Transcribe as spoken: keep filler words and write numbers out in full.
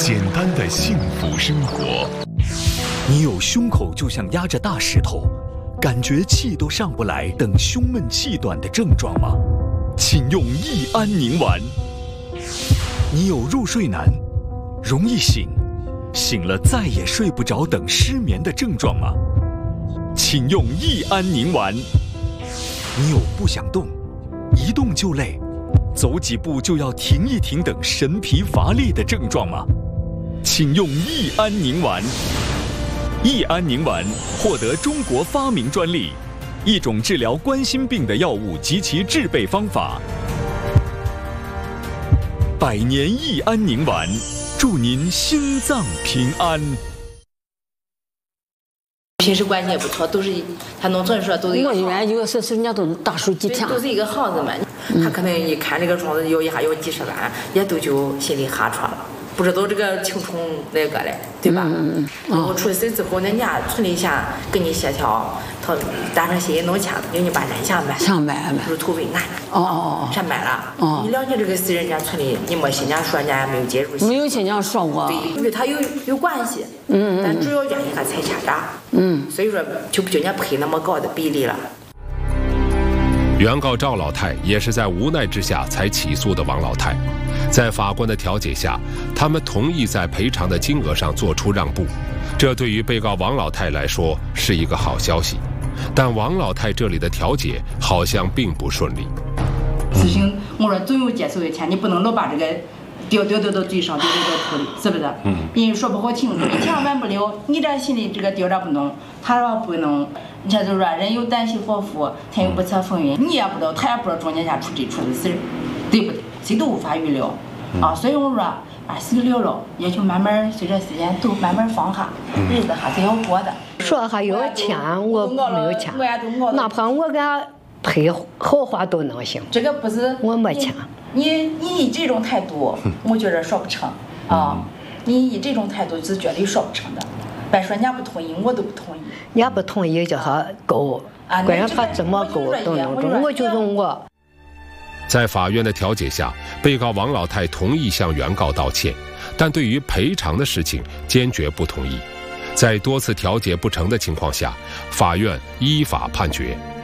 简单的幸福生活。 你有胸口就像压着大石头，感觉气都上不来等胸闷气短的症状吗？请用益安宁丸。你有入睡难、容易醒、醒了再也睡不着等失眠的症状吗？请用益安宁丸。你有不想动、一动就累、走几步就要停一停等神疲乏力的症状吗？请用益安宁丸。益安宁丸获得中国发明专利，一种治疗冠心病的药物及其制备方法。百年益安宁丸，祝您心脏平安。 平时关系也不错，都是他农村说都是一个。 我原来有是是人家都是大数几天， 都是一个号子嘛。嗯、他可能一看这个庄子要一下要几十万，也都就心里哈喘了。不知道这个青虫那个嘞，对吧？嗯嗯嗯。我出事之后，人家村里先跟你协调，他打上协议弄钱，给你把南下买。 上买了。 就是土匪南。 哦哦哦。 上买了。 哦。 你了解这个事，人家村里你没新疆说，人家没有介入。 没有新疆说过。 对，因为他有有关系。 嗯嗯。 但主要原因还财欠债。 嗯。 所以说，就不就人家赔那么高的比例了。 原告赵老太也是在无奈之下才起诉的王老太，在法官的调解下，他们同意在赔偿的金额上做出让步，这对于被告王老太来说是一个好消息。但王老太这里的调解好像并不顺利。 事情我说总有接受的钱，你不能老把这个丢丢丢到嘴上，丢丢到土里，是不是？嗯。因为说不好听，你钱完不了，你这心里这个丢着不弄，他说不能。你看就是说，人有旦夕祸福，天有不测风云，你也不知道，他也不知道中间下出这出的事，对不对？谁都无法预料啊。所以我说，把事了了，也就慢慢随着时间都慢慢放下，日子还是要过的。 说还有钱，我没有钱，哪怕我给他赔好话都能行。 这个不是我没钱。 你你以这种态度，我觉得说不成啊。你以这种态度是绝对说不成的。别说人家不同意，我都不同意。 人家不同意叫他够，关键他怎么够都能中，我就用我。 在法院的调解下，被告王老太同意向原告道歉，但对于赔偿的事情坚决不同意。在多次调解不成的情况下，法院依法判决